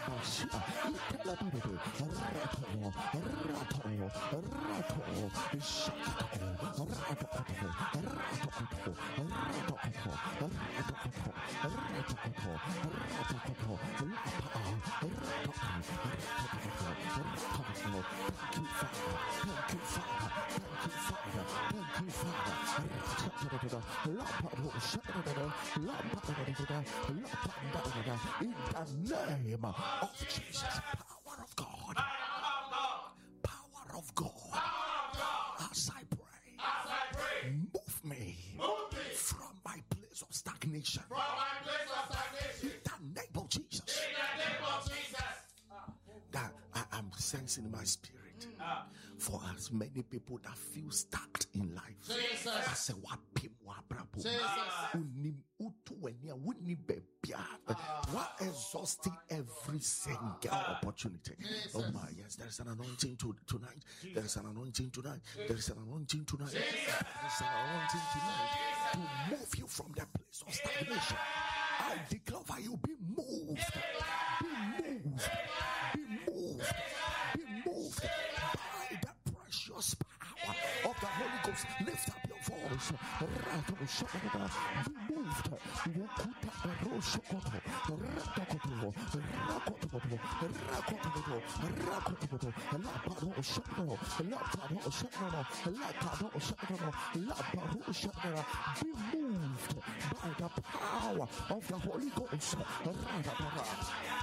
name of Jesus, power of God, power of God, as I pray, move me from my place of stagnation, in the name of Jesus. That I am sensing in my spirit for as many people that feel stuck in life. I say, what exhausting every single opportunity. Oh my, yes, there's an anointing tonight. There's an anointing tonight. There's an anointing tonight. There's an anointing tonight to move you from that place of stagnation. I declare over you, be moved. Be moved. Be moved. Be moved by the precious power of the Holy Ghost. Lift up your voice. Be moved. Be moved by the power of the Holy Ghost.